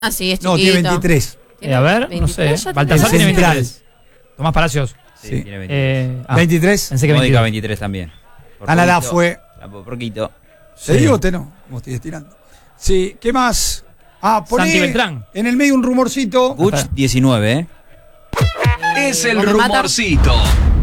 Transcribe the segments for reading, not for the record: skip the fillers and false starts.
Ah, sí, es chiquito. No, tiene 23. A ver, no sé. 23 ya Baltasar tiene tiene Central. 23. Tomás Palacios. Sí, tiene 23. 23. Pensé que Módica 22. 23 también. Por Anará poquito, fue. Por poquito. ¿Te digo o te no? Como estoy estirando. Sí, ¿qué más? Ah, poné Santi Beltrán. en el medio un rumorcito. Guch 19, ¿eh? Es el ¿Vos me matas? rumorcito.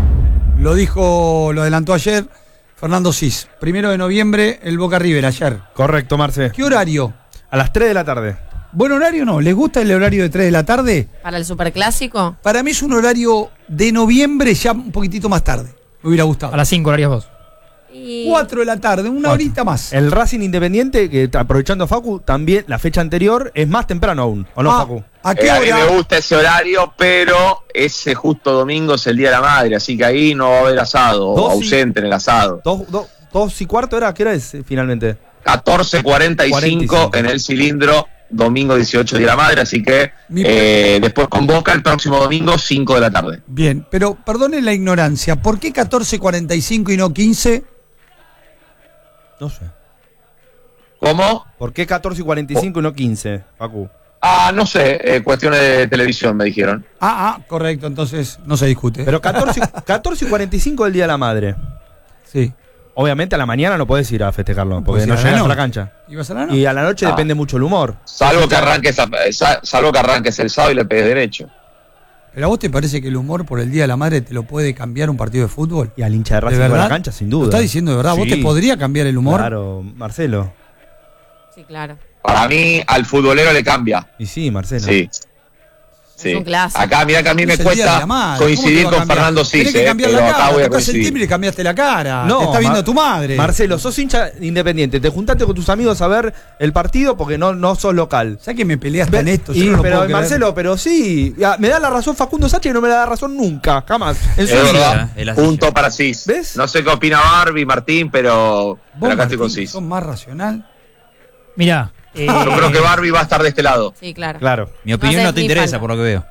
Lo adelantó ayer Fernando Sis. 1 de noviembre, el Boca River, ayer. Correcto, Marce. ¿Qué horario? A las 3 de la tarde. ¿Buen horario o no? ¿Les gusta el horario de 3 de la tarde? Para el superclásico. Para mí es un horario de noviembre ya un poquitito más tarde. Me hubiera gustado. A las 5 horarias vos. Y 4 de la tarde, una horita más. El Racing Independiente, que aprovechando Facu, también la fecha anterior es más temprano aún. ¿O no, Facu? ¿A qué A mí me hora? gusta ese horario, pero ese justo domingo es el Día de la Madre, así que ahí no va a haber asado, Dos o y- ausente en el asado. 2:15 era, ¿qué hora es finalmente? 14:45 45. en el cilindro, domingo 18 Día de la Madre, así que Mi- después convoca el próximo domingo 5 de la tarde. Bien, pero perdonen la ignorancia. ¿Por qué 14:45 y no 15? No sé. ¿Cómo? ¿Por qué 14:45 y no 15, Facu? Ah, no sé, cuestiones de televisión me dijeron. Correcto, entonces no se discute. Pero 14:45 del Día de la Madre. sí. Obviamente a la mañana no podés ir a festejarlo, porque Pues no ir a la llegas a la noche. cancha. ¿Ibas a la noche? Y a la noche depende mucho el humor. Salvo que arranques el sábado y le pegues derecho. ¿Pero a vos te parece que el humor por el Día de la Madre te lo puede cambiar un partido de fútbol? Y al hincha de ¿De Racing a verdad? la cancha, sin duda. ¿Lo estás diciendo de verdad? ¿Vos Sí. te podría cambiar el humor? Claro, Marcelo. sí, claro. Para mí, al futbolero le cambia. Y sí, Marcelo. Sí. Sí. un clásico. Acá, mirá que a mí me Es el Día de cuesta la Madre. coincidir ¿Cómo te va a con cambiar? Fernando Cis, Tenés que cambiar pero la acá cara, voy a tocás el coincidir. timbre y cambiaste la cara. No, te está viendo tu madre. Marcelo, sos hincha independiente. Te juntaste con tus amigos a ver el partido porque no sos local. ¿Sabes que me peleaste en esto? Yo Y, no lo pero puedo creer. Marcelo, pero sí, ya, me da la razón Facundo Sánchez y no me da la razón nunca, jamás. En su Es vida. verdad, es así. punto para Cis. ¿Ves? No sé qué opina Barbie, Martín, pero ¿Vos, acá estoy con Martín, Cis. sos más racional? Mirá. Yo creo que Barbie va a estar de este lado. Sí, claro. Claro. Mi opinión hace no te ni interesa, falta. por lo que veo.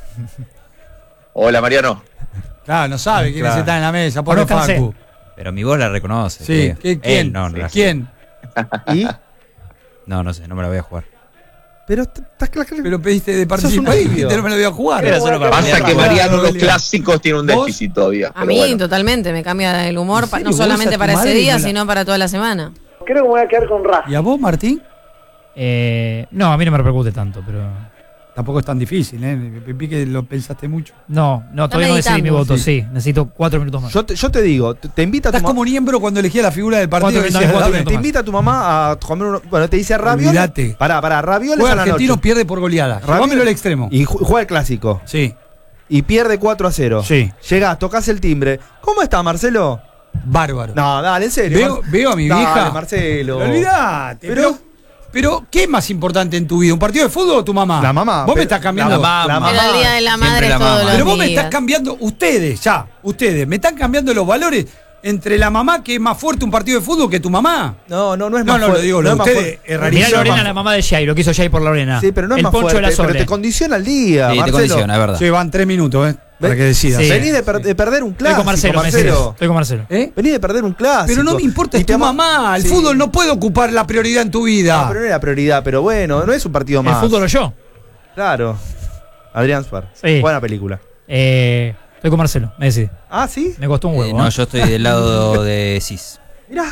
Hola, Mariano. Claro, no sabe quiénes Claro. están en la mesa. Pone Conózcanse. Facu. Pero mi voz la reconoce. Sí, creo. ¿quién? Él no, ¿Quién? ¿Y? No sé, no me la voy a jugar. Pero estás claro. Pero pediste de Sos participar un y tibio. no me lo voy a jugar. Era solo para Pasa que Claro, Mariano en los Belén. clásicos tiene un ¿Vos? déficit todavía. A pero mí bueno. totalmente me cambia el humor, ¿En serio? no ¿Vos a solamente tu para ese madre día, no la- sino para toda la semana. Creo que me voy a quedar con Racing. ¿Y a vos, Martín? No, a mí no me repercute tanto, pero. Tampoco es tan difícil, ¿eh? Vi que lo pensaste mucho. No, todavía no decidí mi meditando. voto, Sí. sí. Necesito 4 minutos más. Yo te digo, te invita a tu Estás mamá. como Niembro cuando elegía la figura del partido. Cuatro que minutos, decía, cuatro "Dame". minutos. Te invita a tu mamá a comer bueno, te dice ravioles. Olvídate. Pará, ravioles Juega a la Argentino, noche. pierde por goleada. Ravioles. Llevámelo al extremo. Y juega el clásico. Sí, Y pierde 4-0. Sí. Llegás, tocas el timbre. ¿Cómo está, Marcelo? bárbaro. No, dale, en serio. Veo a mi Dale, vieja. Marcelo. Pero olvidate. Pero, ¿qué es más importante en tu vida? ¿Un partido de fútbol o tu mamá? La mamá. Vos me estás cambiando. La mamá. Pero el día de la Siempre madre la es todos mamá. los Pero vos me días. estás cambiando, ustedes, me están cambiando los valores entre la mamá que es más fuerte un partido de fútbol que tu mamá. No es No, más no, fuerte. lo digo, lo no de es más ustedes fuerte. es Mirá rarísimo. Lorena, la mamá de Jay, lo que hizo Jay por Lorena. Sí, pero no es el más poncho fuerte. de la Pero Sole. te condiciona el día, Sí, te Marcelo. condiciona, es verdad. Sí, van 3 minutos, para que decidas. Sí. Venís de perder un Estoy clásico, con Marcelo, Marcelo. Estoy con Marcelo. ¿Eh? Venís de perder un clásico. Pero no me importa, Y es tu mamá. El Sí. fútbol no puede ocupar la prioridad en tu vida. No, pero no era prioridad, pero bueno, no es un partido El más. fútbol o yo. Claro. Adrián Suárez. Sí. Buena película. Estoy con Marcelo, me decidí. Ah, ¿sí? Me costó un huevo. No, ¿eh? yo estoy del lado de Cis. Mirá.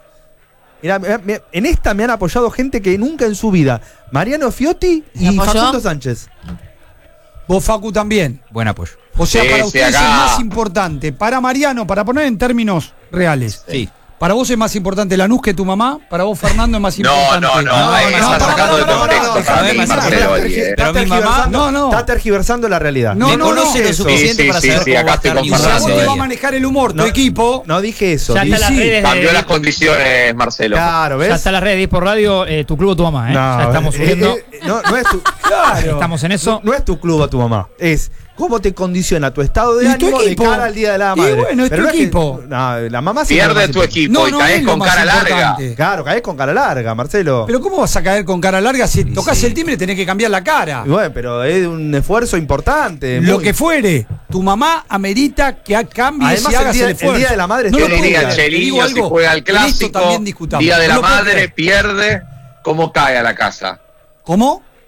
Mirá, en esta me han apoyado gente que nunca en su vida. Mariano Fiotti y ¿Me apoyó? Facundo Sánchez. Vos, Facu, también. Buen apoyo. O sea, Sí, para sí, ustedes acá. es más importante. Para Mariano, para poner en términos reales. Sí. Para vos es más importante Lanús que tu mamá. Para vos, Fernando, es más No, importante. ahí me está sacando de contexto. para mí, Marcelo, pero mi mamá- No. Está tergiversando la realidad. No, Me no, conoce no. lo Eso. suficiente Sí, para sí, saber sí, cómo acá va a estoy estar con mi ¿Y mamá sabés Fernando, cómo ese va a día. manejar el humor tu No. equipo? No dije eso. Ya está Y las sí. redes Cambió las de, condiciones, Marcelo. Claro, ¿ves? ya está las redes de Diez por Radio, tu club o tu mamá, No, ya estamos subiendo. no es tu, Estamos en eso. no es tu club a tu mamá. Es cómo te condiciona tu estado de ¿Y tu ánimo de equipo? cara al Día de la Y Madre. bueno, es tu no equipo. la mamá sí es lo Pierde más tu importante. equipo y caes es lo con más cara larga. importante. Claro, caes con cara larga, Marcelo. Pero ¿cómo vas a caer con cara larga si tocas sí. el timbre y tenés que cambiar la cara? Y bueno, pero es un esfuerzo importante. Lo muy- que fuere, tu mamá amerita que cambies Además, y el hagas día- el el esfuerzo. Día de la Madre no es lo ¿Qué todo puedo diría creer. Te digo Chelino si algo, juega el en esto clásico? también discutamos. Día de No la lo puedo Madre, creer. pierde. ¿Cómo cae a la casa? ¿Cómo?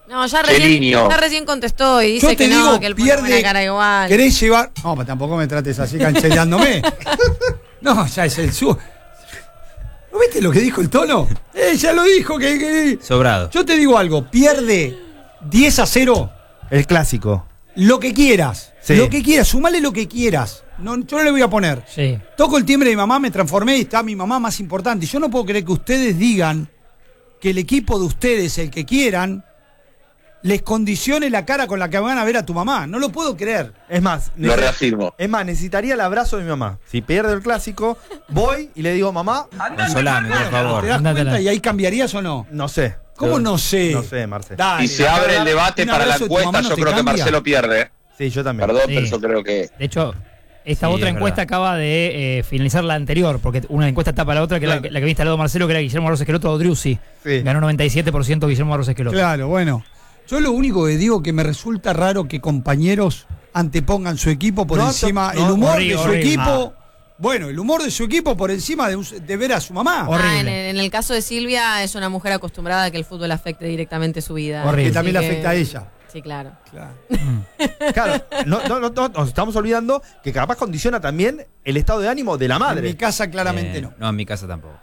No, ya Chelinho. recién contestó y dice Yo te que digo, no, que él pone pierde. una cara igual. ¿Querés llevar? No, pero tampoco me trates así canchereándome. No, ya es el su. ¿No viste lo que dijo el tono? Ya lo dijo que. Sobrado. Yo te digo algo, pierde 10-0, El clásico. lo que quieras. Sí. Lo que quieras, sumale lo que quieras. No, yo no le voy a poner. Sí. Toco el timbre de mi mamá, me transformé y está mi mamá más importante. Y yo no puedo creer que ustedes digan que el equipo de ustedes, el que quieran, les condicione la cara con la que van a ver a tu mamá. No lo puedo creer. Es más, Lo reafirmo. necesitaría el abrazo de mi mamá. Si pierde el clásico, voy y le digo, mamá, Consolame, por ¿Te favor. das Andátela. cuenta? ¿Y ahí cambiaría o no? no sé. ¿Cómo no sé? No sé, Marce. Dale, Y se la abre verdad, el debate un para la abrazo de tu encuesta, mamá no yo te creo que cambia. Marcelo pierde. Sí, yo también. Perdón, Sí. pero yo creo que... De hecho, esta Sí, otra es encuesta verdad. acaba de finalizar la anterior, porque una encuesta tapa la otra, que es Claro. la que había instalado Marcelo, que era Guillermo Barros Esqueloto o Driussi. Sí. Ganó 97% Guillermo Barros Esqueloto. Claro, bueno. Yo lo único que digo que me resulta raro que compañeros antepongan su equipo por No, encima, no, el humor horrible, de su horrible. equipo. Bueno, el humor de su equipo por encima de ver a su mamá. Horrible. En el caso de Silvia, es una mujer acostumbrada a que el fútbol afecte directamente su vida. Horrible. Que también le Así afecta a ella. Sí, claro. Claro. Claro, no, nos estamos olvidando que capaz condiciona también el estado de ánimo de la En mi madre. casa claramente no. No, en mi casa tampoco.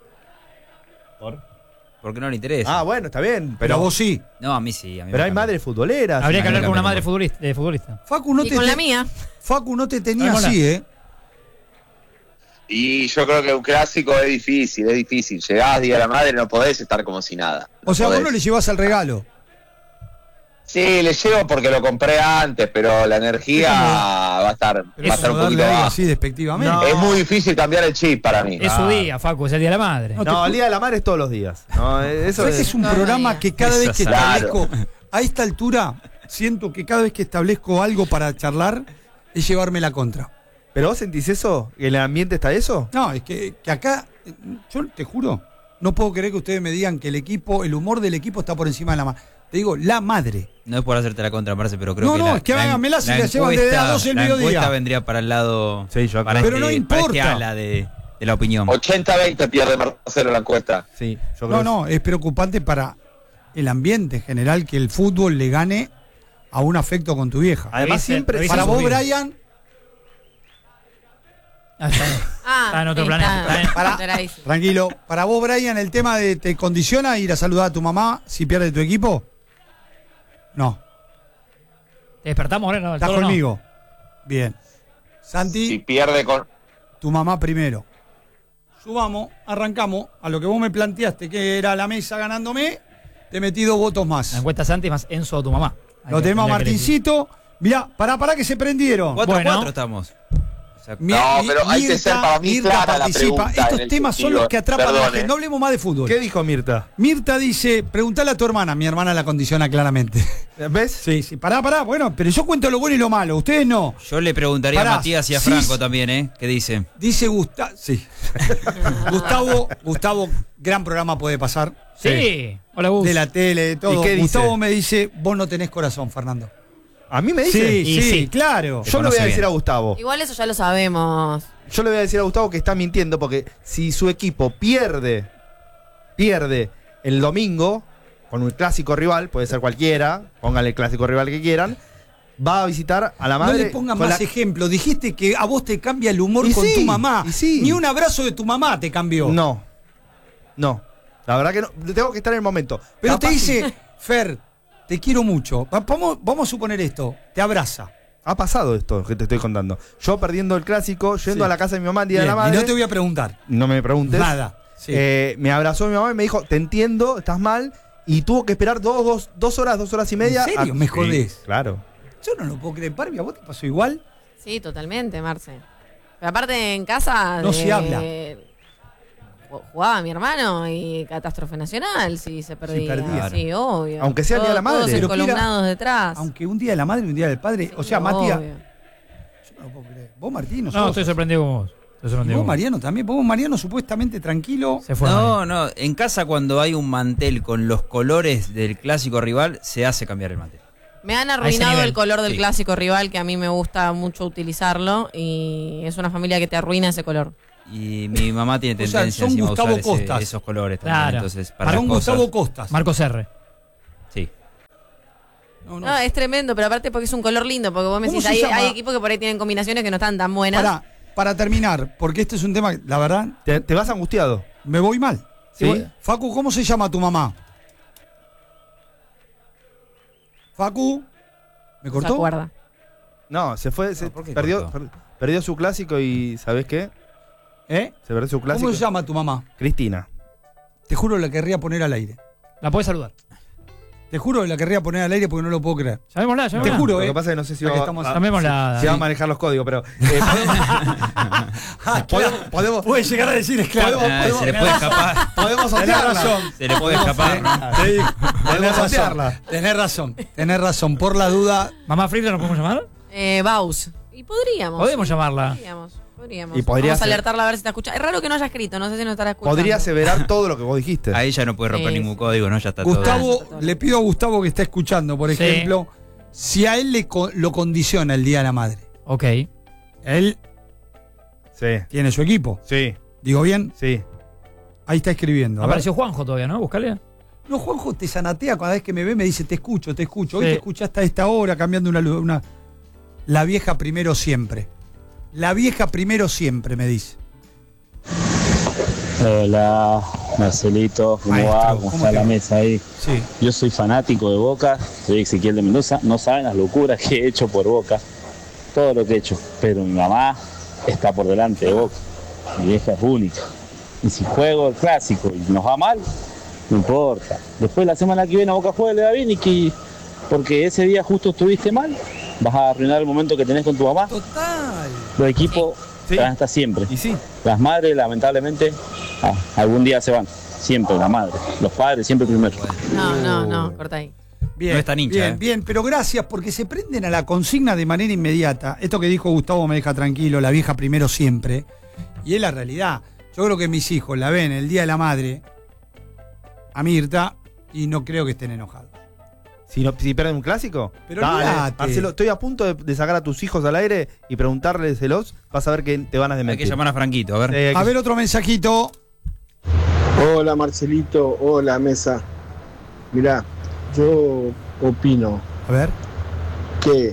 Porque no le interesa. Ah, bueno, está bien. Pero a vos sí. No, a mí sí. A mí Pero me hay cambia. madres futboleras. Habría que Sí, hablar con una cambia madre el humor. futbolista. Facu no Y te con la te- mía. Facu no te tenía Hola. así, ¿eh? Y yo creo que un clásico es difícil, es difícil. Llegás Día de la Madre, no podés estar como si nada. O sea, vos podés. no le llevas el regalo. Sí, le llevo porque lo compré antes, pero la energía va a estar, Pero va a eso estar un darle poquito algo baja. así despectivamente. No. Es muy difícil cambiar el chip para mí. Es su día, Facu, es el día de la madre. No, el día de la madre es todos los días. No, eso ¿Sabés que es. es un Todos los programa días. que cada vez que Claro. establezco, a esta altura, siento que cada vez que establezco algo para charlar, es llevarme la contra. ¿Pero vos sentís eso? ¿Que en el ambiente está eso? No, es que acá, yo te juro, no puedo creer que ustedes me digan que el equipo, el humor del equipo está por encima de la madre. Te digo, la madre. No es por hacerte la contra, Marce, pero creo No, que no, es que háganmela si la llevan desde las 12 del la mediodía. encuesta vendría para el lado... Sí, yo para Pero no para importa. ala de la opinión. 80-20 pierde Marcelo la encuesta. Sí, yo creo No, es preocupante para el ambiente en general que el fútbol le gane a un afecto con tu vieja. Además, siempre. Revisen Para su vos, vida. Brian, Ah, está bien. Está en otro planeta, está bien. Para- enteradísimo. tranquilo, para vos, Brian, el tema de te condiciona ir a saludar a tu mamá si pierde tu equipo. No, ¿Te despertamos ahora? No, el estás toro no. conmigo. Bien. Santi, Si pierde con... tu mamá primero. Subamos, arrancamos a lo que vos me planteaste, que era la mesa ganándome. Te metí 2 votos más. La encuesta Santi más Enzo, tu mamá. Lo tenemos a Tendría que elegir. Martincito. Mirá, pará que se prendieron. 4-4 Bueno. estamos. O sea, No, pero hay que ser para mí clara la pregunta, en Estos el temas son sentido- los que atrapan a la perdone. gente. No hablemos más de fútbol. ¿Qué dijo Mirta? Mirta dice, preguntale a tu hermana. Mi hermana la condiciona claramente. ¿Ves? Sí, sí. Pará. Bueno, pero yo cuento lo bueno y lo malo. Ustedes no. yo le preguntaría Pará, a Matías y a sí, Franco sí. también, ¿eh? ¿Qué dice? Dice Gustavo. Sí. Gustavo, gran programa puede pasar. Sí. Hola, Gus. De la tele, de todo. ¿Y qué dice? Gustavo me dice, vos no tenés corazón, Fernando. ¿A mí me dice? Sí, Y sí, sí. claro. Yo le voy conoce a decir bien. a Gustavo. Igual eso ya lo sabemos. Yo le voy a decir a Gustavo que está mintiendo porque si su equipo pierde el domingo con un clásico rival, puede ser cualquiera, pónganle el clásico rival que quieran, va a visitar a la No madre. le pongas con más la- ejemplos. Dijiste que a vos te cambia el humor Y con sí, tu mamá. y sí. Ni un abrazo de tu mamá te cambió. No. La verdad que no. Tengo que estar en el momento. Pero Capaz te dice, Fer, te quiero mucho. Vamos a suponer esto. Te abraza. Ha pasado esto que te estoy contando. Yo perdiendo el clásico, yendo Sí. a la casa de mi mamá el día de Bien, la madre. y no te voy a preguntar. No me preguntes. Nada. Sí. Me abrazó mi mamá y me dijo, te entiendo, estás mal. Y tuvo que esperar dos horas y media. ¿En serio? ¿Me jodés? Claro. Yo no lo puedo creer. Barbie, ¿a vos te pasó igual? Sí, totalmente, Marce. Pero aparte en casa... No se habla. Jugaba mi hermano y catástrofe nacional si se perdía. perdía. Sí, obvio. Aunque sea el día de la madre. Todos Pero que era- columnados detrás. Aunque un día de la madre y un día del padre. O sea, Matías. Obvio. Yo no lo puedo creer. Vos, Martín, No, sos- estoy sorprendido con vos. Estoy Y sorprendido vos, con vos. Mariano, también. Vos, Mariano, supuestamente tranquilo. Se fue. No, en casa cuando hay un mantel con los colores del clásico rival, se hace cambiar el mantel. Me han ese arruinado nivel. el color del Sí. clásico rival, que a mí me gusta mucho utilizarlo, y es una familia que te arruina ese color. Y mi mamá tiene O sea, tendencia son encima a Gustavo usar Costas. esos colores también. Claro. Entonces, para Son las cosas, Gustavo Costas. Marcos R. sí. No, es tremendo, pero aparte porque es un color lindo, porque vos me ¿Cómo decís, se hay llama? equipos que por ahí tienen combinaciones que no están tan buenas. Para terminar, porque este es un tema, la verdad, ¿Te vas angustiado? me voy mal. ¿Sí? Facu, ¿cómo se llama tu mamá? Facu, ¿me No se cortó? acuerda. No, se fue, ¿por qué perdió, cortó? perdió su clásico y ¿sabés qué? ¿Eh? Se perdió su clásico. ¿Cómo se llama tu mamá? Cristina. Te juro que la querría poner al aire. La podés saludar. Te juro que la querría poner al aire porque no lo puedo creer. Llamémosla. Te juro, Lo que pasa es que no sé si Ya que va, estamos- Llamémosla. si va a manejar los códigos, pero podemos Puede llegar a decir es claro. Se le puede escapar. podemos Tenés sortearla. razón. Se le puede escapar, ¿no? Te digo, tenés razón. sortearla. Tenés razón. Por la duda, ¿Mamá Frida nos podemos llamar? Baus. Y podríamos. Podemos llamarla. Podríamos. Y podría Vamos a ser- alertarla a ver si está escuchando. Es raro que no haya escrito, no sé si no estará escuchando. Podría aseverar todo lo que vos dijiste. Ahí ya no puede romper Sí. ningún código, ¿no? Ya está Gustavo, todo. le pido a Gustavo que está escuchando, por Sí. ejemplo, si a él lo condiciona el Día de la Madre. Ok. Él Sí, tiene su equipo. sí, ¿Digo bien? sí. Ahí está escribiendo. A ver. Apareció Juanjo todavía, ¿no? Búscale. No, Juanjo te zanatea cada vez que me ve, me dice, te escucho, te escucho. Hoy Sí. te escuchaste a esta hora cambiando una... La vieja primero siempre. La vieja primero siempre, me dice. Hola, Marcelito, ¿cómo Maestro, va? ¿Cómo ¿cómo está te la va? mesa ahí? Sí. Yo soy fanático de Boca, soy Ezequiel de Mendoza. No saben las locuras que he hecho por Boca, todo lo que he hecho. Pero mi mamá está por delante de Boca. Mi vieja es única. Y si juego el clásico y nos va mal, no importa. Después la semana que viene a Boca juega, le va bien y que porque ese día justo estuviste mal, vas a arruinar el momento que tenés con tu mamá. Total. Los equipos Sí. van a estar siempre. Y sí. Las madres, lamentablemente, algún día se van. Siempre la madre. Los padres, siempre primero. No, corta ahí. Bien, No es tan hincha, bien, bien, pero gracias porque se prenden a la consigna de manera inmediata. Esto que dijo Gustavo me deja tranquilo, la vieja primero siempre. Y es la realidad. Yo creo que mis hijos la ven el Día de la Madre a Mirta y no creo que estén enojados. Si pierden un clásico, Pero dale, olvídate. Marcelo, estoy a punto de sacar a tus hijos al aire y preguntárselos. Vas a ver que te van a Hay desmentir. que llamar a Franquito, a ver. Hay que- A ver otro mensajito. Hola Marcelito, hola Mesa. Mirá, yo opino A ver. que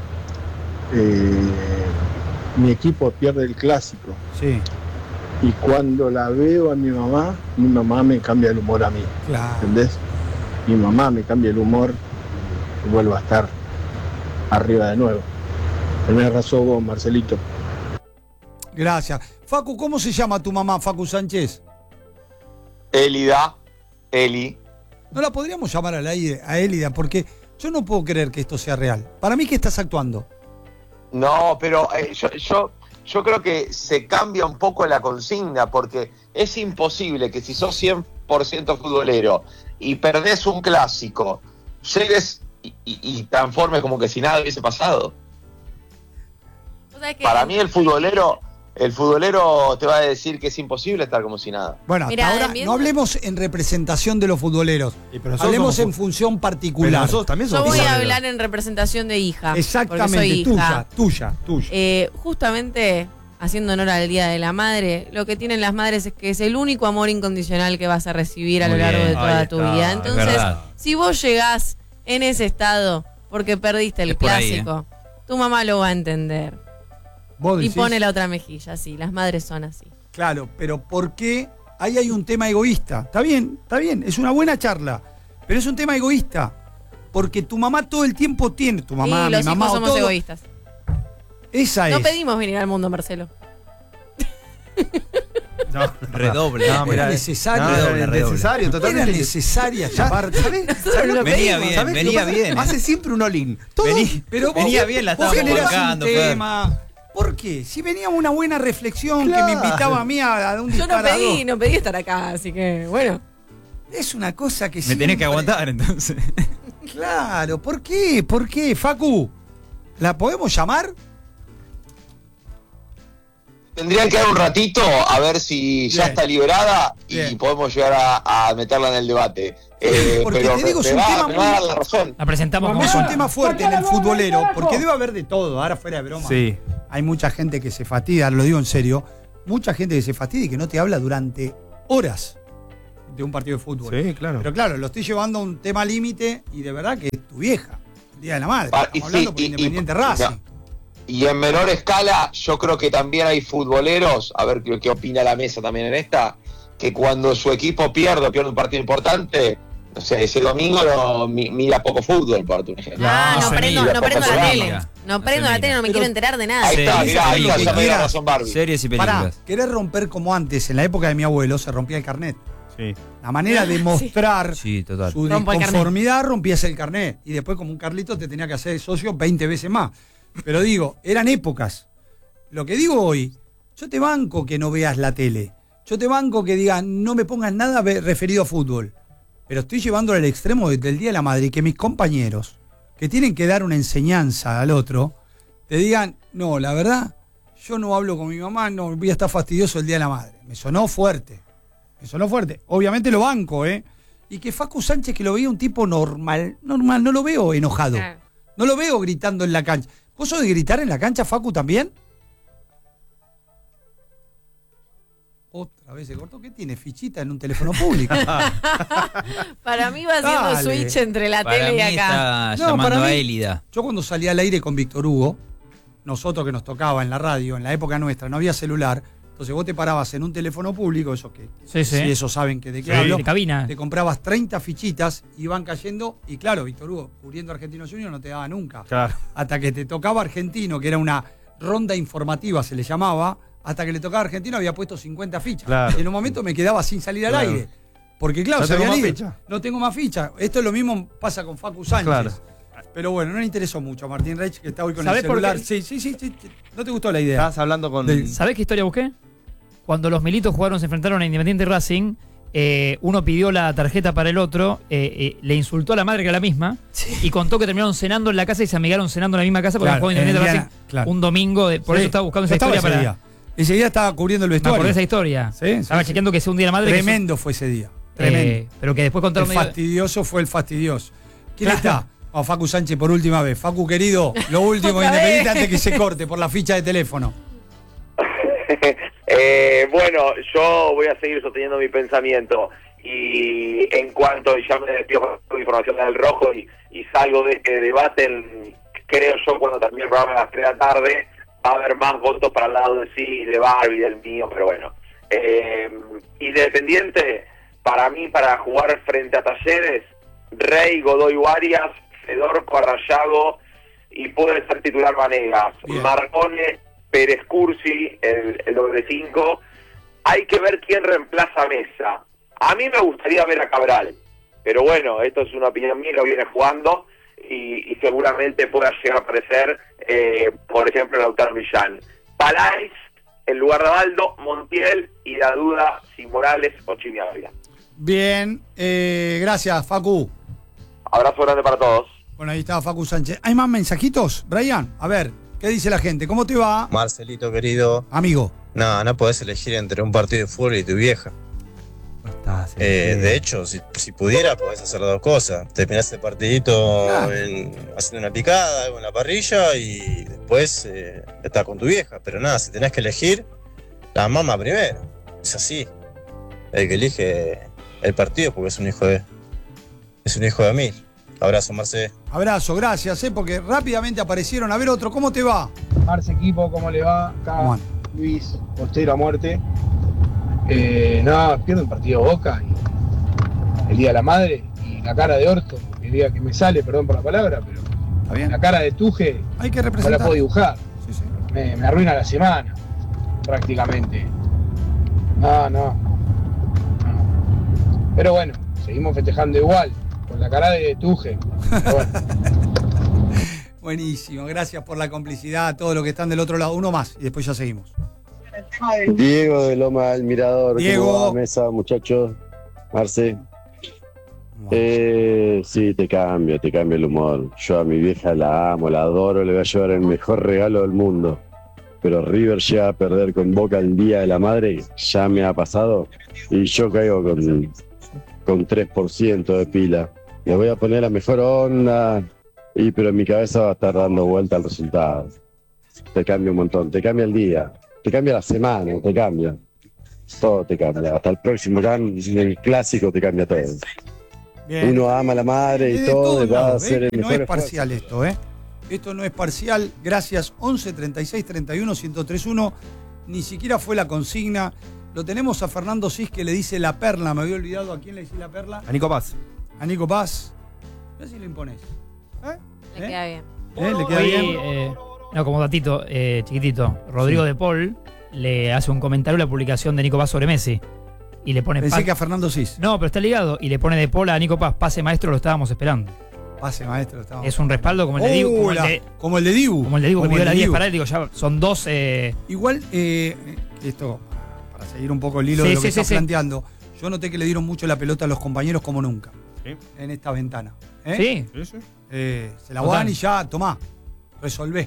mi equipo pierde el clásico Sí, y cuando la veo a mi mamá me cambia el humor a mí, claro. ¿entendés? Mi mamá me cambia el humor y vuelvo a estar arriba de nuevo. Tenés razón vos, Marcelito. Gracias. Facu, ¿cómo se llama tu mamá, Facu Sánchez? Elida, Eli. No la podríamos llamar al aire a Élida porque yo no puedo creer que esto sea real. Para mí que estás actuando. No, pero yo creo que se cambia un poco la consigna porque es imposible que si sos 100% futbolero y perdés un clásico, llegues y transformes como que si nada hubiese pasado. ¿Vos sabés que Para mí el futbolero te va a decir que es imposible estar como si nada. Bueno, hasta Mirá, ahora viendo- no hablemos en representación de los futboleros. pero nosotros Hablemos somos en función Pero particular. nosotros también yo somos voy a futboleros. hablar en representación de hija. porque Exactamente, soy hija. tuya. Justamente haciendo honor al Día de la Madre, lo que tienen las madres es que es el único amor incondicional que vas a recibir a lo Muy largo bien, de toda ahí tu está, vida. es Entonces, verdad. si vos llegás en ese estado porque perdiste el Es por ahí, clásico, tu mamá lo va a entender. Vos Y decís, pone la otra mejilla, sí, las madres son así. Claro, pero ¿por qué? Ahí hay un tema egoísta. Está bien, es una buena charla, pero es un tema egoísta. Porque tu mamá todo el tiempo tiene, tu mamá, y mi los mamá, hijos o somos todo, egoístas. esa No es. pedimos venir al mundo, Marcelo. No, Redoble. No, mirá, Era necesario. no, era Redoble. innecesario, Era totalmente. necesaria llamar. ¿Sabés? lo Venía pedimos. bien, ¿Sabés qué venía pasa? bien. Hace siempre un all-in. Todo- Pero vos, Venía bien, la vos estábamos generás bancando, un Fer. tema. ¿Por qué? Si venía una buena reflexión que Claro. me invitaba a mí a un Yo no disparador. no pedí estar acá, así que bueno. Es una cosa que Me tenés que siempre- aguantar, entonces. Claro, ¿por qué? ¿Por qué? Facu, ¿la podemos llamar? Tendrían que dar un ratito a ver si ya Bien. está liberada y Bien. podemos llegar a meterla en el debate. Porque Pero te digo, es me un va tema me va a muy- dar la razón. La presentamos como Es un para- tema fuerte en el futbolero, porque debe haber de todo, ahora fuera de broma. Sí. Hay mucha gente que se fastidia, lo digo en serio, mucha gente que se fastidia y que no te habla durante horas de un partido de fútbol. Sí, claro. Pero claro, lo estoy llevando a un tema límite y de verdad que es tu vieja. Día de la Madre. Y Estamos hablando por Independiente Racing. Y en menor escala, yo creo que también hay futboleros, a ver qué opina la mesa también en esta, que cuando su equipo pierde un partido importante, no sé, ese domingo mira poco fútbol, por tu ejemplo. No prendo la tele. No prendo la tele, no me Pero quiero enterar de nada. Ahí está, mirá, ahí lo que ya me da quieras. razón Barbie. Series y Pará, películas. querer romper como antes, en la época de mi abuelo, se rompía el carnet. Sí. La manera de mostrar Sí, total. su Rompo el carnet. disconformidad, rompías el carnet. Y después, como un Carlito, te tenía que hacer socio 20 veces más. Pero digo, eran épocas. Lo que digo hoy, yo te banco que no veas la tele. Yo te banco que digan, no me pongas nada referido a fútbol. Pero estoy llevándolo al extremo del Día de la Madre y que mis compañeros, que tienen que dar una enseñanza al otro, te digan, no, la verdad, yo no hablo con mi mamá, no voy a estar fastidioso el Día de la Madre. Me sonó fuerte. Obviamente lo banco, ¿eh? Y que Facu Sánchez, que lo veía un tipo normal, no lo veo enojado. No lo veo gritando en la cancha. ¿Vos sos de gritar en la cancha, Facu, también? Otra vez se cortó. ¿Qué tiene? Fichita en un teléfono público. Para mí va haciendo Dale. switch entre la Para tele y mí acá. está No, para llamando a mí- Élida. Yo cuando salí al aire con Víctor Hugo, nosotros que nos tocaba en la radio, en la época nuestra, no había celular. Entonces vos te parabas en un teléfono público, esos que Sí, sí. si eso saben que de qué Sí, hablo. de cabina. Te comprabas 30 fichitas, iban cayendo, y claro, Víctor Hugo, cubriendo Argentino Junior, no te daba nunca. Claro. Hasta que te tocaba Argentino, que era una ronda informativa, se le llamaba, hasta que le tocaba Argentino había puesto 50 fichas. Claro. Y en un momento me quedaba sin salir al Claro. aire. Porque claro, No se tengo habían más ido. ficha. No tengo más ficha. Esto es lo mismo pasa con Facu Sánchez. Claro. Pero bueno, no le interesó mucho a Martín Reich, que está hoy con el ¿Sabés por celular. qué? Sí. ¿No te gustó la idea? Estabas hablando con. ¿Sabés qué historia busqué? Cuando los Militos se enfrentaron a Independiente Racing, uno pidió la tarjeta para el otro, le insultó a la madre que era la misma, y contó que terminaron cenando en la casa y se amigaron cenando en la misma casa porque Claro, jugó Independiente en Racing Indiana, claro. un domingo. Por Sí. eso estaba buscando esa Estaba historia ese para. día. Ese día estaba cubriendo el Me vestuario. acordé de esa historia. Sí, Estaba chequeando que sea un día de la madre. Tremendo fue ese día. Tremendo. Pero que después contaron El medio- fastidioso fue el fastidioso. ¿Quién Claro. está? A Facu Sánchez por última vez. Facu, querido, lo último de Otra Independiente vez. antes que se corte por la ficha de teléfono. Bueno, yo voy a seguir sosteniendo mi pensamiento y en cuanto ya me despido con información del Rojo y salgo de este debate, creo yo cuando termine el programa a las 3 de la tarde va a haber más votos para el lado de sí, de Barbie, del mío, pero bueno. Independiente, para mí, para jugar frente a Talleres, Rey, Godoy Arias, Fedorco, Arrayago y puede ser titular Vanegas, Bien. Marcone, Pérez Cursi, el doble 5. Hay que ver quién reemplaza a Mesa. A mí me gustaría ver a Cabral, pero bueno, esto es una opinión mía, lo viene jugando y seguramente pueda llegar a aparecer, por ejemplo, Lautaro Millán. Palais, en lugar de Baldo, Montiel y la duda si Morales o Chimi Ávila. Bien, gracias, Facu. Abrazo grande para todos. Bueno, ahí está Facu Sánchez. ¿Hay más mensajitos, Brian? A ver, ¿qué dice la gente? ¿Cómo te va, Marcelito querido, amigo? no podés elegir entre un partido de fútbol y tu vieja. De hecho, si pudiera, podés hacer dos cosas. Terminás el partidito Claro. haciendo una picada, algo en la parrilla y después estás con tu vieja. Pero nada, si tenés que elegir, la mamá primero. Es así. El que elige el partido porque es un hijo de mil. Abrazo, Marce. Abrazo, gracias, porque rápidamente aparecieron. A ver otro, ¿cómo te va? Marce equipo, ¿cómo le va? Acá ¿Cómo anda? Luis, postero a muerte. Pierdo un partido Boca y el Día de la Madre y la cara de Orto, el día que me sale, perdón por la palabra, pero ¿Está bien? la cara de Tuje Hay que no la representar. puedo dibujar. Sí, sí. Me arruina la semana, prácticamente. No. Pero bueno, seguimos festejando igual, con la cara de Tuje. Pero bueno. Buenísimo, gracias por la complicidad a todos los que están del otro lado. Uno más y después ya seguimos. Diego de Loma del Mirador. Diego. ¿Cómo va, mesa, muchachos? Marce. Sí, te cambia el humor. Yo a mi vieja la amo, la adoro, le voy a llevar el mejor regalo del mundo. Pero River llega a perder con Boca el Día de la Madre, ya me ha pasado, y yo caigo con 3% de pila. Le voy a poner la mejor onda, pero en mi cabeza va a estar dando vuelta al resultado. Te cambia un montón, te cambia el día, te cambia la semana, te cambia. Todo te cambia. Hasta el próximo el clásico te cambia todo. Bien. Uno ama a la madre Es y de todo, todos va a lados, hacer el que mejor no es esfuerzo. parcial esto, ¿eh? Esto no es parcial. Gracias. 11 36 31 1031. Ni siquiera fue la consigna. Lo tenemos a Fernando Cis que le dice la perla. Me había olvidado a quién le dice la perla. A Nico Paz. A Nico Paz. A ver si lo impones. Le queda bien. ¿Le queda Hoy, bien? no, como datito chiquitito, Rodrigo de Paul le hace un comentario a la publicación de Nico Paz sobre Messi. Y le pone Pensé que a Fernando Cis. No, pero está ligado. Y le pone de Paul a Nico Paz, pase maestro, lo estábamos esperando. Pase maestro. Estamos. Es un respaldo como el de Dibu. Como el de Dibu. Como el de Dibu, que Como pidió el la de 10 Dibu. para él. Digo, ya son dos. Igual, esto, para seguir un poco el hilo Sí, de lo que sí, estás sí. planteando, yo noté que le dieron mucho la pelota a los compañeros como nunca. En esta ventana. Sí. Se la van y ya, tomá, resolvé.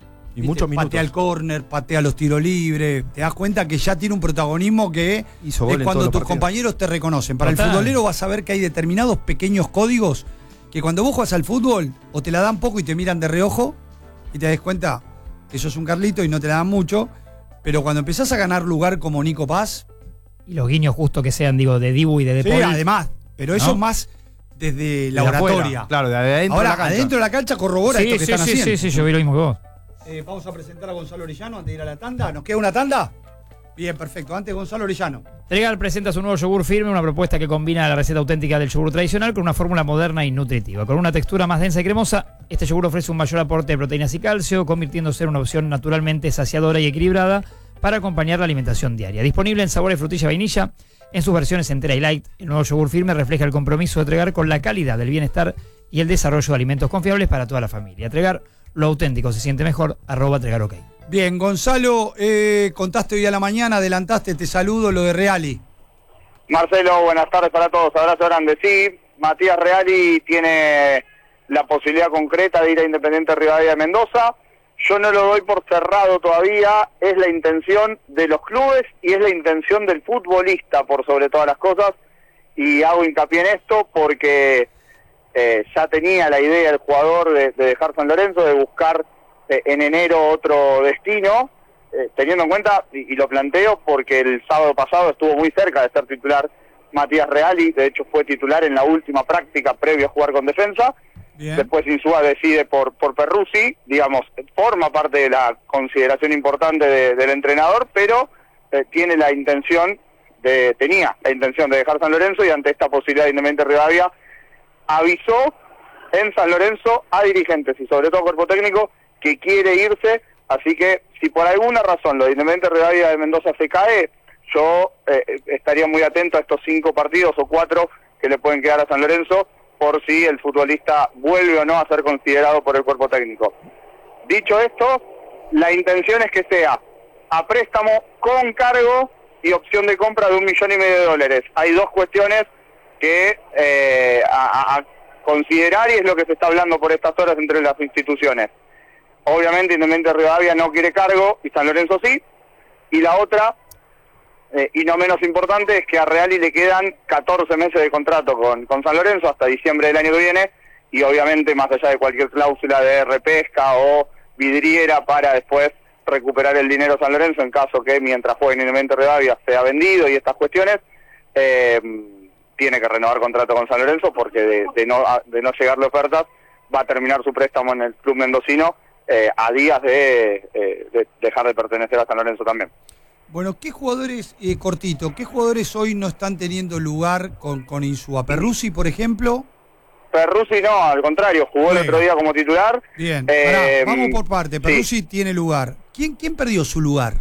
Y muchos minutos. Patea el córner, patea los tiros libres. Te das cuenta que ya tiene un protagonismo que Hizo gol es en cuando todos los tus partidos. compañeros te reconocen. Para Total. el futbolero vas a ver que hay determinados pequeños códigos que cuando vos juegas al fútbol o te la dan poco y te miran de reojo y te das cuenta que sos un Carlito y no te la dan mucho, pero cuando empezás a ganar lugar como Nico Paz, Y los guiños justo que sean, digo, de Dibu y de sí, Paul. además, pero eso ¿No? es más desde la De afuera, oratoria. claro, de adentro Ahora, de la cancha. adentro de la cancha corrobora esto que están haciendo. Sí, yo vi lo mismo que vos. Vamos a presentar a Gonzalo Orellano antes de ir a la tanda. ¿Nos queda una tanda? Bien, perfecto. Antes Gonzalo Orellano. Tregal presenta su nuevo yogur firme, una propuesta que combina la receta auténtica del yogur tradicional con una fórmula moderna y nutritiva. Con una textura más densa y cremosa, este yogur ofrece un mayor aporte de proteínas y calcio, convirtiéndose en una opción naturalmente saciadora y equilibrada para acompañar la alimentación diaria. Disponible en sabores frutilla y vainilla, en sus versiones entera y light, el nuevo yogur firme refleja el compromiso de Tregar con la calidad, el bienestar y el desarrollo de alimentos confiables para toda la familia. Tregar, lo auténtico se siente mejor, @TregarOK. Bien, Gonzalo, contaste hoy a la mañana, adelantaste, te saludo, lo de Reali. Marcelo, buenas tardes para todos, abrazo grande. Sí, Matías Reali tiene la posibilidad concreta de ir a Independiente Rivadavia de Mendoza. Yo no lo doy por cerrado todavía, es la intención de los clubes y es la intención del futbolista por sobre todas las cosas, y hago hincapié en esto porque ya tenía la idea el jugador de dejar San Lorenzo, de buscar en enero otro destino, teniendo en cuenta, y lo planteo porque el sábado pasado estuvo muy cerca de ser titular Matías Reali, de hecho fue titular en la última práctica previo a jugar con Defensa. Bien. Después Insúa decide por Perruzzi, digamos, forma parte de la consideración importante del entrenador, pero tenía la intención de dejar San Lorenzo, y ante esta posibilidad de Independiente Rivadavia avisó en San Lorenzo a dirigentes y sobre todo cuerpo técnico que quiere irse. Así que si por alguna razón lo de Independiente Rivadavia de Mendoza se cae, yo estaría muy atento a estos 5 partidos o 4 que le pueden quedar a San Lorenzo, por si el futbolista vuelve o no a ser considerado por el cuerpo técnico. Dicho esto, la intención es que sea a préstamo con cargo y opción de compra de $1,5 millones. Hay dos cuestiones que a considerar, y es lo que se está hablando por estas horas entre las instituciones. Obviamente Independiente Rivadavia no quiere cargo y San Lorenzo sí, y la otra, y no menos importante, es que a Reali le quedan 14 meses de contrato con San Lorenzo hasta diciembre del año que viene, y obviamente más allá de cualquier cláusula de repesca o vidriera para después recuperar el dinero San Lorenzo en caso que mientras juegue en Independiente Rivadavia sea vendido y estas cuestiones, tiene que renovar contrato con San Lorenzo porque de no llegarle ofertas va a terminar su préstamo en el club mendocino a días de dejar de pertenecer a San Lorenzo también. Bueno, ¿qué jugadores, cortito, qué jugadores hoy no están teniendo lugar con Insúa? ¿Perruzzi, por ejemplo? Perruzzi no, al contrario, jugó el otro día como titular. Bien, pará, vamos por parte. Perruzzi tiene lugar. ¿Quién perdió su lugar?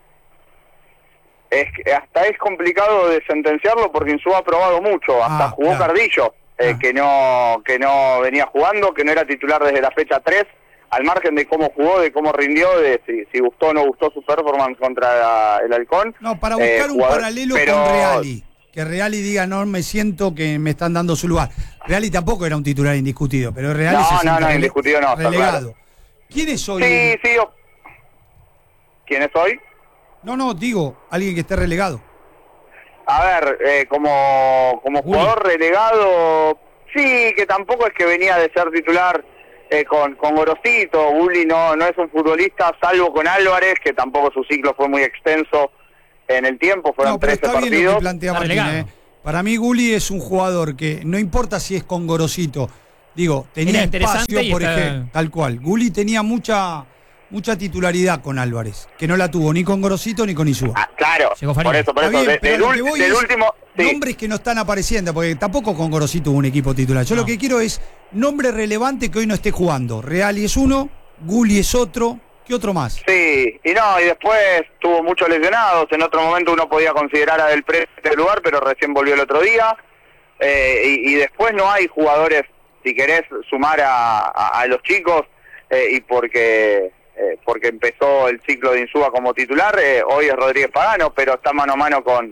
Es que hasta es complicado de sentenciarlo porque Insúa ha probado mucho, hasta jugó claro. Cardillo, que no venía jugando, que no era titular desde la fecha 3, al margen de cómo jugó, de cómo rindió, de si gustó o no gustó su performance contra el Halcón. No, para buscar un paralelo con Reali. Que Reali diga, no me siento que me están dando su lugar. Reali tampoco era un titular indiscutido, pero Reali No, indiscutido no, está relegado. claro. ¿Quién es hoy? Sí. ¿Quién es hoy? No, digo, alguien que esté relegado. A ver, como jugador relegado, sí, que tampoco es que venía de ser titular con Gorosito. Bulli no es un futbolista, salvo con Álvarez, que tampoco su ciclo fue muy extenso en el tiempo, fueron 13 está bien lo partidos. que plantea Martín, Para mí Gulli es un jugador que no importa si es con Gorosito, digo, tenía espacio, por ejemplo, tal cual. Gulli tenía mucha titularidad con Álvarez, que no la tuvo ni con Gorosito ni con Insúa. Claro, por eso. Bien, Del último... Sí. Nombres que no están apareciendo, porque tampoco con Gorosito hubo un equipo titular. Yo lo que quiero es nombre relevante que hoy no esté jugando. Reali es uno, Gulli es otro. ¿Qué otro más? Sí, y después tuvo muchos lesionados. En otro momento uno podía considerar a Del Prete en este lugar, pero recién volvió el otro día. Y después no hay jugadores, si querés sumar a los chicos, y porque empezó el ciclo de Insúa como titular, hoy es Rodríguez Pagano, pero está mano a mano con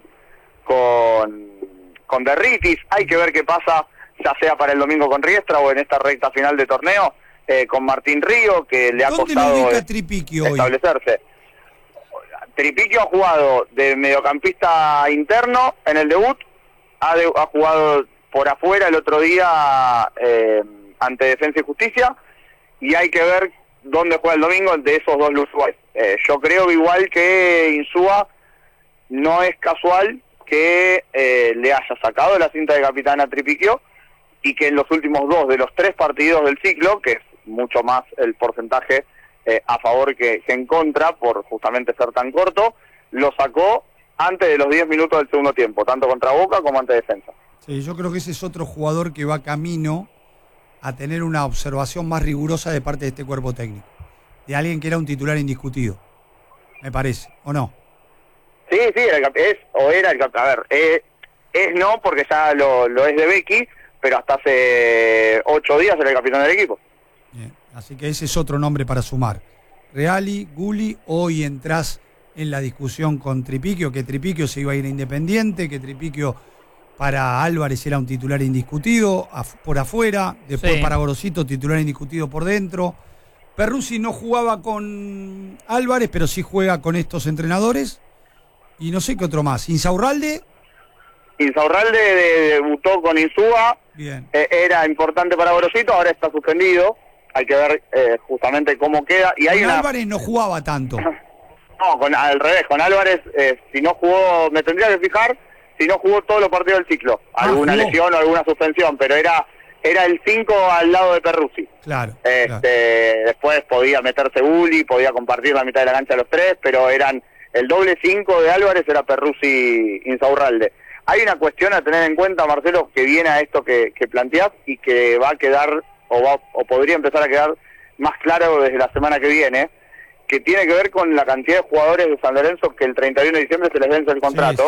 Derritis. Hay que ver qué pasa, ya sea para el domingo con Riestra o en esta recta final de torneo, con Martín Río, que le ha costado establecerse. Tripiquio ha jugado de mediocampista interno en el debut, ha jugado por afuera el otro día ante Defensa y Justicia, y hay que ver dónde juega el domingo de esos dos lugares. Yo creo igual que Insúa no es casual que le haya sacado la cinta de capitán a Tripiquio, y que en los últimos 2 de los 3 partidos del ciclo, que es mucho más el porcentaje a favor que en contra, por justamente ser tan corto, lo sacó antes de los 10 minutos del segundo tiempo, tanto contra Boca como ante Defensa. Sí, yo creo que ese es otro jugador que va camino a tener una observación más rigurosa de parte de este cuerpo técnico, de alguien que era un titular indiscutido, me parece, ¿o no? Sí, no, porque ya lo es de Becky, pero hasta hace 8 días era el capitán del equipo. Bien, así que ese es otro nombre para sumar. Reali, Gulli, hoy entrás en la discusión con Tripiquio, que Tripiquio se iba a ir a Independiente, que Tripiquio para Álvarez era un titular indiscutido por afuera, después para Gorosito titular indiscutido por dentro. Perruzzi no jugaba con Álvarez, pero sí juega con estos entrenadores. Y no sé qué otro más. Insaurralde debutó con Insúa. Bien. Era importante para Gorosito, ahora está suspendido. Hay que ver justamente cómo queda. Y hay Álvarez no jugaba tanto. No, al revés. Con Álvarez, si no jugó, me tendría que fijar, si no jugó todos los partidos del ciclo. Alguna lesión o alguna suspensión, pero era el 5 al lado de Perruzzi. Claro. Después podía meterse Gulli, podía compartir la mitad de la cancha los 3, pero eran el doble 5 de Álvarez era Perruzzi Insaurralde. Hay una cuestión a tener en cuenta, Marcelo, que viene a esto que planteás y que va a quedar, o podría empezar a quedar más claro desde la semana que viene, que tiene que ver con la cantidad de jugadores de San Lorenzo que el 31 de diciembre se les vence el contrato,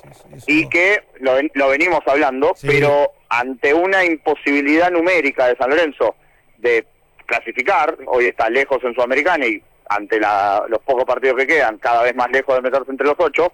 y que lo venimos hablando, pero ante una imposibilidad numérica de San Lorenzo de clasificar, hoy está lejos en Sudamericana y ante los pocos partidos que quedan, cada vez más lejos de meterse entre los 8,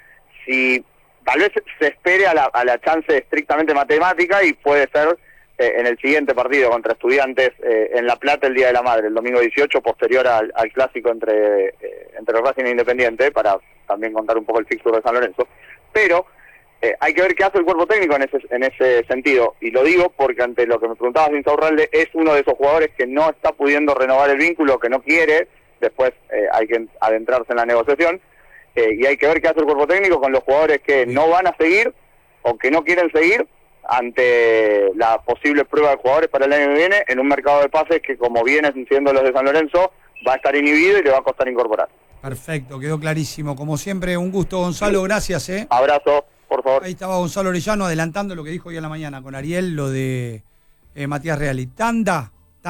si tal vez se espere a la chance estrictamente matemática, y puede ser en el siguiente partido contra Estudiantes en La Plata el Día de la Madre, el domingo 18, posterior al clásico entre Racing e Independiente, para también contar un poco el fixture de San Lorenzo. Pero hay que ver qué hace el cuerpo técnico en ese sentido, y lo digo porque ante lo que me preguntabas de Insaurralde, es uno de esos jugadores que no está pudiendo renovar el vínculo, que no quiere. Después hay que adentrarse en la negociación, y hay que ver qué hace el cuerpo técnico con los jugadores que no van a seguir o que no quieren seguir ante la posible prueba de jugadores para el año que viene, en un mercado de pases que, como vienen siendo los de San Lorenzo, va a estar inhibido y le va a costar incorporar. Perfecto, quedó clarísimo. Como siempre, un gusto, Gonzalo, gracias. Abrazo, por favor. Ahí estaba Gonzalo Orellano adelantando lo que dijo hoy a la mañana con Ariel, lo de Matías Reali. Tanda,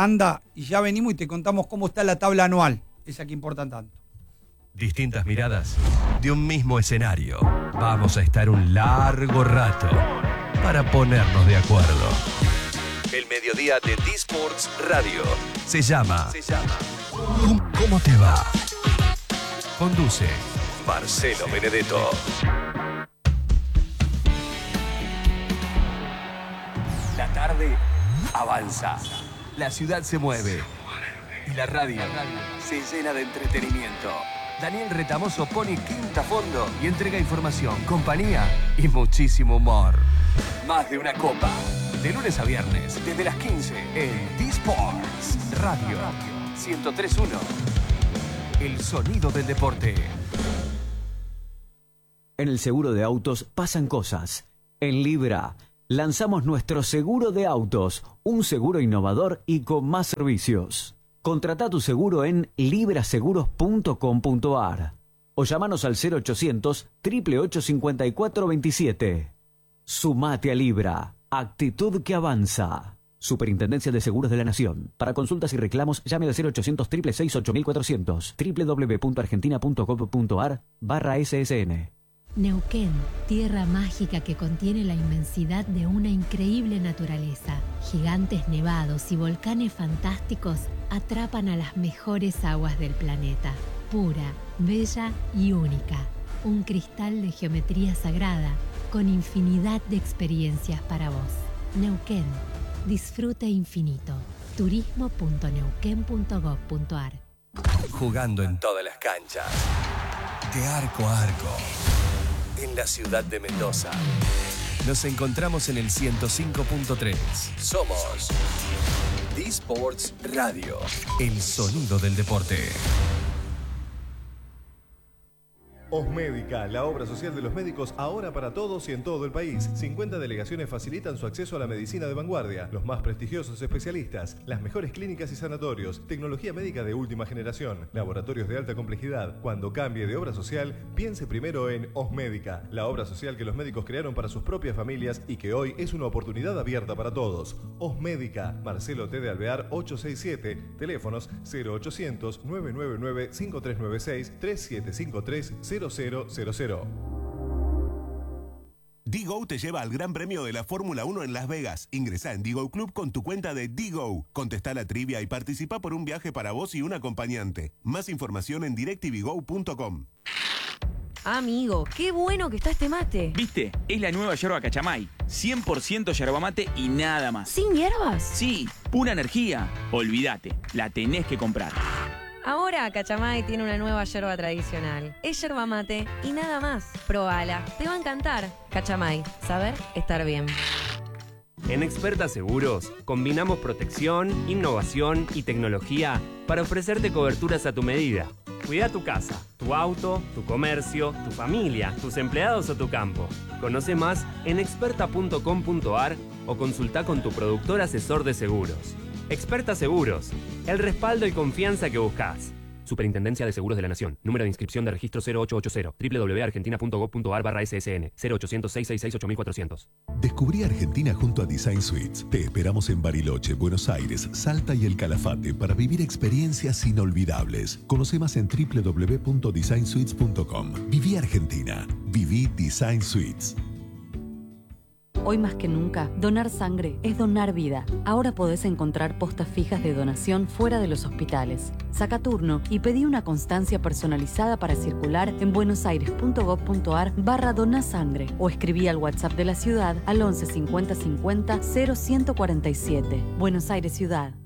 y ya venimos y te contamos cómo está la tabla anual, esa que importa tanto. Distintas miradas de un mismo escenario. Vamos a estar un largo rato para ponernos de acuerdo. El mediodía de D-Sports Radio se llama ¿Cómo te va? Conduce Marcelo Benedetto. La tarde avanza. La ciudad se mueve. Y la radio se llena de entretenimiento. Daniel Retamoso pone quinta a fondo y entrega información, compañía y muchísimo humor. Más de una copa. De lunes a viernes, desde las 15 en D-Sports Radio 103.1. El sonido del deporte. En el seguro de autos pasan cosas. En Libra, lanzamos nuestro seguro de autos, un seguro innovador y con más servicios. Contrata tu seguro en libraseguros.com.ar o llamanos al 0800 888 5427. Sumate a Libra, actitud que avanza. Superintendencia de Seguros de la Nación. Para consultas y reclamos, llame al 0800 666 8400 www.argentina.gov.ar/SSN. Neuquén, tierra mágica que contiene la inmensidad de una increíble naturaleza. Gigantes nevados y volcanes fantásticos atrapan a las mejores aguas del planeta. Pura, bella y única. Un cristal de geometría sagrada con infinidad de experiencias para vos. Neuquén, disfrute infinito. turismo.neuquén.gov.ar. Jugando en todas las canchas. De arco a arco. En la ciudad de Mendoza. Nos encontramos en el 105.3. Somos D-Sports Radio. El sonido del deporte. Osmédica, la obra social de los médicos ahora para todos y en todo el país. 50 delegaciones facilitan su acceso a la medicina de vanguardia, los más prestigiosos especialistas, las mejores clínicas y sanatorios, tecnología médica de última generación, laboratorios de alta complejidad. Cuando cambie de obra social, piense primero en Osmédica, la obra social que los médicos crearon para sus propias familias y que hoy es una oportunidad abierta para todos. Osmédica, Marcelo T. de Alvear 867, teléfonos 0800 999 5396 3753 0000. D-Go te lleva al Gran Premio de la Fórmula 1 en Las Vegas. Ingresá en D-Go Club con tu cuenta de D-Go. Contestá la trivia y participa por un viaje para vos y un acompañante. Más información en directvgo.com. Amigo, qué bueno que está este mate. ¿Viste? Es la nueva yerba Cachamay. 100% yerba mate y nada más. ¿Sin hierbas? Sí, pura energía. Olvídate, la tenés que comprar. Ahora Cachamay tiene una nueva yerba tradicional. Es yerba mate y nada más. Probala, te va a encantar. Cachamay, saber estar bien. En Experta Seguros combinamos protección, innovación y tecnología para ofrecerte coberturas a tu medida. Cuida tu casa, tu auto, tu comercio, tu familia, tus empleados o tu campo. Conoce más en experta.com.ar o consulta con tu productor asesor de seguros. Experta Seguros, el respaldo y confianza que buscas. Superintendencia de Seguros de la Nación. Número de inscripción de registro 0880. www.argentina.gov.ar/SSN. 0800-666-8400. Descubrí Argentina junto a Design Suites. Te esperamos en Bariloche, Buenos Aires, Salta y El Calafate para vivir experiencias inolvidables. Conoce más en www.designsuites.com. Viví Argentina. Viví Design Suites. Hoy más que nunca, donar sangre es donar vida. Ahora podés encontrar postas fijas de donación fuera de los hospitales. Saca turno y pedí una constancia personalizada para circular en buenosaires.gov.ar/donasangre o escribí al WhatsApp de la ciudad al 11 50 50 0147. Buenos Aires Ciudad.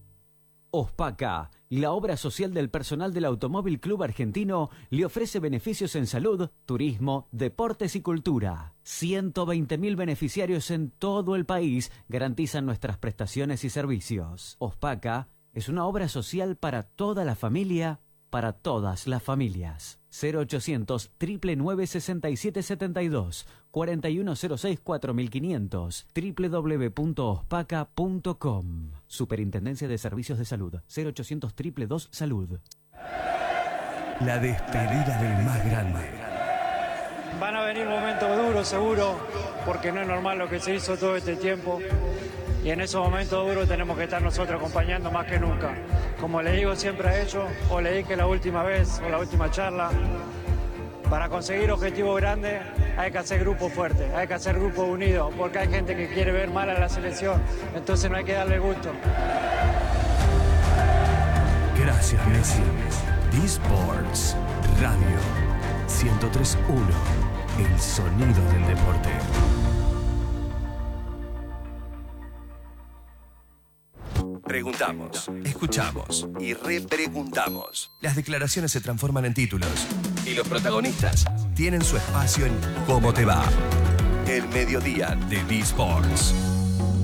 Ospaca, la obra social del personal del Automóvil Club Argentino, le ofrece beneficios en salud, turismo, deportes y cultura. 120.000 beneficiarios en todo el país garantizan nuestras prestaciones y servicios. Ospaca es una obra social para toda la familia, para todas las familias. 0800 999 6772 4106 4500 www.ospaca.com. Superintendencia de Servicios de Salud. 0800 222 Salud. La despedida del más grande. Van a venir momentos duros, seguro, porque no es normal lo que se hizo todo este tiempo. Y en esos momentos duros tenemos que estar nosotros acompañando más que nunca. Como le digo siempre a ellos, o le dije la última vez, o la última charla, para conseguir objetivos grandes hay que hacer grupos fuertes, hay que hacer grupos unidos, porque hay gente que quiere ver mal a la selección, entonces no hay que darle gusto. Gracias, Messi. D-Sports Radio 103.1. El sonido del deporte. Preguntamos, escuchamos y repreguntamos. Las declaraciones se transforman en títulos y los protagonistas tienen su espacio en ¿Cómo te va? El mediodía de D-Sports.